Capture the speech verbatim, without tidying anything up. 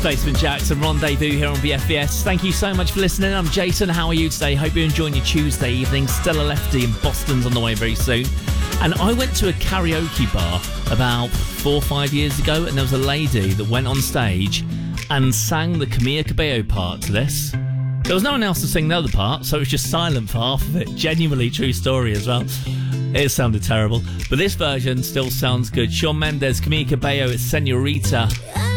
Basement Jaxx and Rendezvous here on V F V S. Thank you so much for listening. I'm Jason. How are you today? Hope you're enjoying your Tuesday evening. Stella Lefty in Boston's on the way very soon. And I went to a karaoke bar about four or five years ago, and there was a lady that went on stage and sang the Camila Cabello part to this. There was no one else to sing the other part, so it was just silent for half of it. Genuinely true story as well. It sounded terrible, but this version still sounds good. Shawn Mendes, Camila Cabello, it's Senorita.